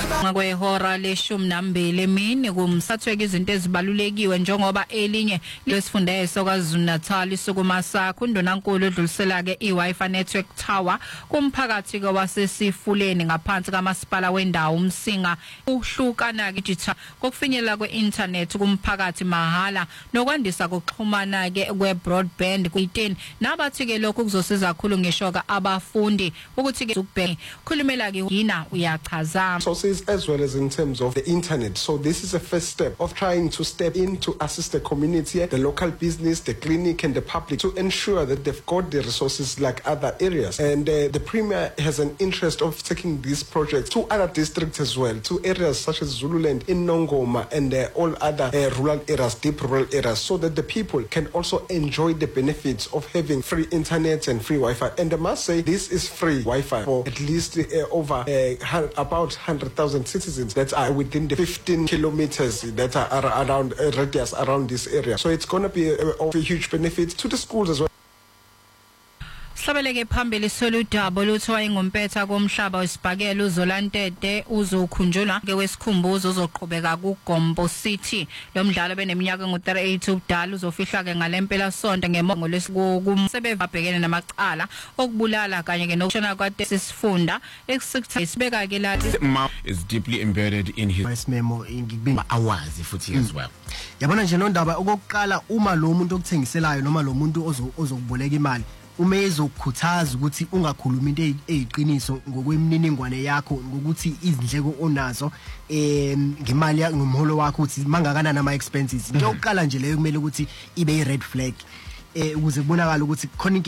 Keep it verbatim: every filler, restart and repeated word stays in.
Kwehora leshumi nambili emini kumsathweke izinto ezibalulekiwe njengoba elinye lesifundazwe kwaZulu Natal isukumasakho uNdunankulu udlulisela ke iWi-Fi network tower kumphakathi ke wasesifuleni ngaphansi kamasipala wendawo umsinga uhlukana ke digital kokufinyelela kwe-internet kumphakathi mahala nokwandisa kokuxhumana ke kwe-broadband ku-ten nabathi ke lokhu kuzosiza kakhulu ngisho ka abafundi ukuthi ke ukubheka khulumela ke yina uyachaza sources as well as in terms of the internet. So this is a first step of trying to step in to assist the community, the local business, the clinic and the public to ensure that they've got the resources like other areas. And uh, the Premier has an interest of taking these projects to other districts as well, to areas such as Zululand, in Nongoma and uh, all other uh, rural areas, deep rural areas, so that the people can also enjoy the benefits of having free internet and free Wi-Fi. And I must say, this is free Wi-Fi for at least uh, over uh, about one hundred thousand citizens that are within the fifteen kilometers that are around uh, radius around this area. So it's going to be a, of a huge benefit to the schools as well. Sabeleke phambili soludabo luthiwa ingumpetha komhlaba wesibhakela uZolantete uzokhunjulwa ke wesikhumbuzo uzoqhubeka kuGombo City lo mdlalo beneminyaka ngo-thirty-eight ubudala uzofihla ke ngalempela sonto ngemongo lesikumsebenzi abhekene namacala okubulala kanye ke nokushona kwatesifunda ekusibeka ke lathi is deeply embedded in his memo ngikubimba awazi futhi as well. Yabona nje nondaba okokuqala uma lo muntu okuthengiselayo noma lo muntu ozokuboleka imali uma ezokukhuthaza ukuthi ungakhuluma into eziqiniso ngokwemininingwane yakho ngokuthi izindleko onazo eh ngemali ngomholo wakho uthi mangakanani ama expenses into yokuqala nje leyo kumele ukuthi ibe i red flag eh ukuze kubonakala ukuthi khona